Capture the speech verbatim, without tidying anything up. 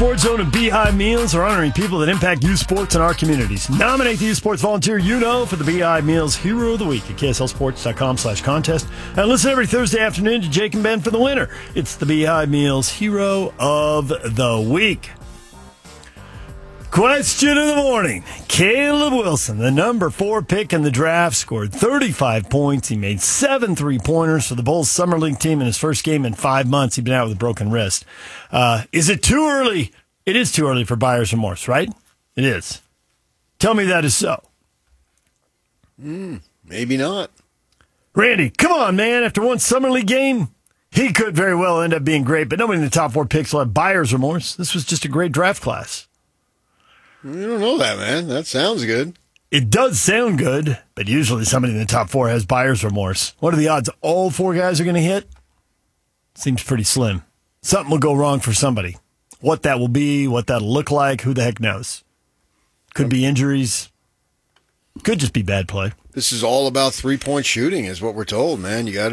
Sports Zone and Beehive Meals are honoring people that impact youth sports in our communities. Nominate the youth sports volunteer you know for the Beehive Meals Hero of the Week at K S L sports dot com slash contest. And listen every Thursday afternoon to Jake and Ben for the winner. It's the Beehive Meals Hero of the Week. Question of the morning. Caleb Wilson, the number four pick in the draft, scored thirty-five points. He made seven three-pointers for the Bulls Summer League team in his first game in five months. He'd been out with a broken wrist. Uh, is it too early? It is too early for buyer's remorse, right? It is. Tell me that is so. Mm, maybe not. Randy, come on, man. After one Summer League game, he could very well end up being great, but nobody in the top four picks will have buyer's remorse. This was just a great draft class. You don't know that, man. That sounds good. It does sound good, but usually somebody in the top four has buyer's remorse. What are the odds all four guys are going to hit? Seems pretty slim. Something will go wrong for somebody. What that will be, what that'll look like, who the heck knows? Could be injuries. Could just be bad play. This is all about three-point shooting is what we're told, man. You got